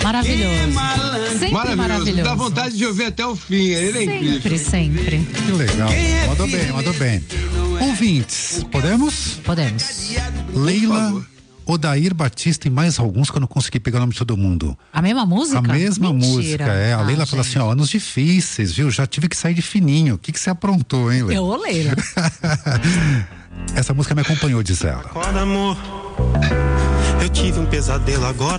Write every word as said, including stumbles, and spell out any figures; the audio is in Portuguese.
Maravilhoso. Sempre Maravilhoso. maravilhoso. Dá vontade de ouvir até o fim. Ele é Sempre, incrível. sempre. Que legal. Mandou bem, mandou bem. Ouvintes, podemos? Podemos. Leila, Odair Batista e mais alguns que eu não consegui pegar o nome de todo mundo. A mesma música? A mesma Mentira. música, é. A Ah, Leila fala gente. assim, ó, anos difíceis, viu? Já tive que sair de fininho. O que que você aprontou, hein, Leila? Eu oleira. Essa música me acompanhou, diz ela. Acorda, amor. Eu tive um pesadelo agora.